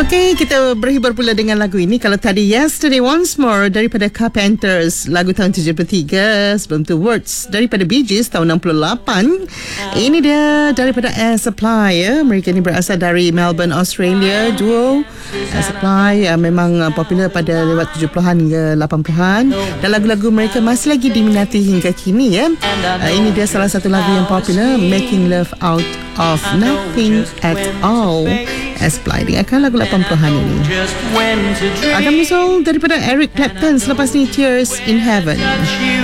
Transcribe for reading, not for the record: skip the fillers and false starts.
Okey, kita berhibur pula dengan lagu ini. Kalau tadi Yesterday Once More daripada Carpenters, lagu tahun 73. Sebelum tu Words daripada Bee Gees tahun 68. Ini dia daripada Air Supply ya. Mereka ni berasal dari Melbourne, Australia. Duo Air Supply memang popular pada lewat 70-an hingga 80-an. Dan lagu-lagu mereka masih lagi diminati hingga kini ya. Ini dia salah satu lagu yang popular, Making Love Out of Nothing at All. Air Supply dengarkan lagu 80-an ini. Akan muncul daripada Eric Clapton selepas ni Tears in Heaven.